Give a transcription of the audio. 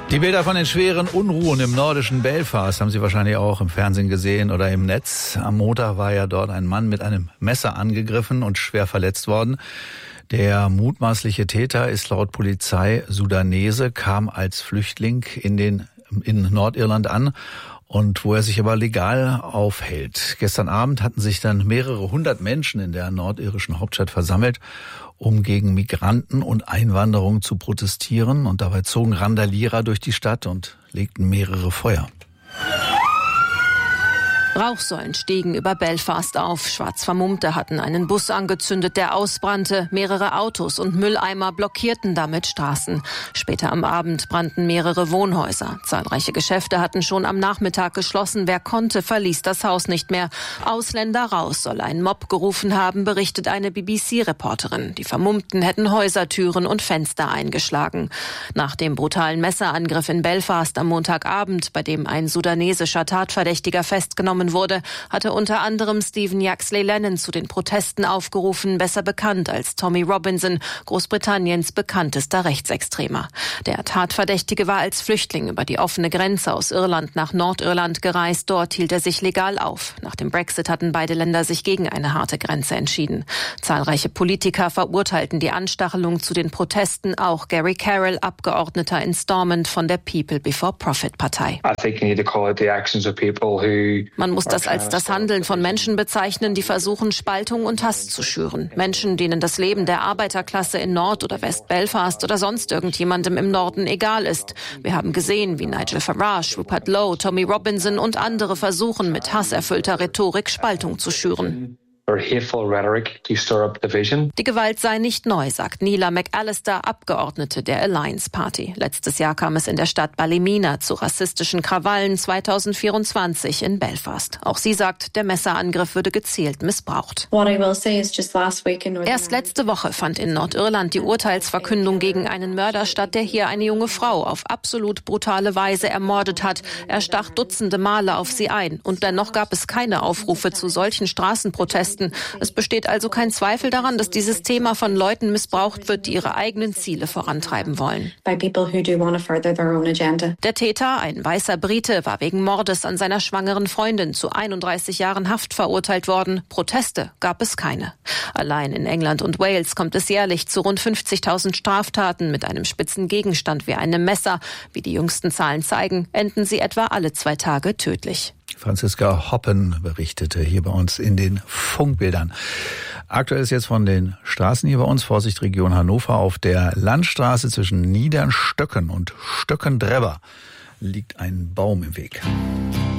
Die Bilder von den schweren Unruhen im nordischen Belfast haben Sie wahrscheinlich auch im Fernsehen gesehen oder im Netz. Am Montag war ja dort ein Mann mit einem Messer angegriffen und schwer verletzt worden. Der mutmaßliche Täter ist laut Polizei Sudanese, kam als Flüchtling in Nordirland an und wo er sich aber legal aufhält. Gestern Abend hatten sich dann mehrere hundert Menschen in der nordirischen Hauptstadt versammelt, um gegen Migranten und Einwanderung zu protestieren. Und dabei zogen Randalierer durch die Stadt und legten mehrere Feuer. Rauchsäulen stiegen über Belfast auf. Schwarz Vermummte hatten einen Bus angezündet, der ausbrannte. Mehrere Autos und Mülleimer blockierten damit Straßen. Später am Abend brannten mehrere Wohnhäuser. Zahlreiche Geschäfte hatten schon am Nachmittag geschlossen. Wer konnte, verließ das Haus nicht mehr. Ausländer raus soll ein Mob gerufen haben, berichtet eine BBC-Reporterin. Die Vermummten hätten Häusertüren und Fenster eingeschlagen. Nach dem brutalen Messerangriff in Belfast am Montagabend, bei dem ein sudanesischer Tatverdächtiger festgenommen wurde, hatte unter anderem Stephen Yaxley Lennon zu den Protesten aufgerufen, besser bekannt als Tommy Robinson, Großbritanniens bekanntester Rechtsextremer. Der Tatverdächtige war als Flüchtling über die offene Grenze aus Irland nach Nordirland gereist. Dort hielt er sich legal auf. Nach dem Brexit hatten beide Länder sich gegen eine harte Grenze entschieden. Zahlreiche Politiker verurteilten die Anstachelung zu den Protesten, auch Gary Carroll, Abgeordneter in Stormont von der People Before Profit Partei. Man muss das als das Handeln von Menschen bezeichnen, die versuchen, Spaltung und Hass zu schüren. Menschen, denen das Leben der Arbeiterklasse in Nord- oder West-Belfast oder sonst irgendjemandem im Norden egal ist. Wir haben gesehen, wie Nigel Farage, Rupert Lowe, Tommy Robinson und andere versuchen, mit hasserfüllter Rhetorik Spaltung zu schüren. Die Gewalt sei nicht neu, sagt Neela McAllister, Abgeordnete der Alliance Party. Letztes Jahr kam es in der Stadt Ballymena zu rassistischen Krawallen, 2024 in Belfast. Auch sie sagt, der Messerangriff würde gezielt missbraucht. Erst letzte Woche fand in Nordirland die Urteilsverkündung gegen einen Mörder statt, der hier eine junge Frau auf absolut brutale Weise ermordet hat. Er stach Dutzende Male auf sie ein. Und dennoch gab es keine Aufrufe zu solchen Straßenprotesten. Es besteht also kein Zweifel daran, dass dieses Thema von Leuten missbraucht wird, die ihre eigenen Ziele vorantreiben wollen. Der Täter, ein weißer Brite, war wegen Mordes an seiner schwangeren Freundin zu 31 Jahren Haft verurteilt worden. Proteste gab es keine. Allein in England und Wales kommt es jährlich zu rund 50.000 Straftaten mit einem spitzen Gegenstand wie einem Messer. Wie die jüngsten Zahlen zeigen, enden sie etwa alle 2 Tage tödlich. Franziska Hoppen berichtete hier bei uns in den Funkbildern. Aktuell ist jetzt von den Straßen hier bei uns, Vorsicht Region Hannover, auf der Landstraße zwischen Niedernstöcken und Stöckendrebber liegt ein Baum im Weg.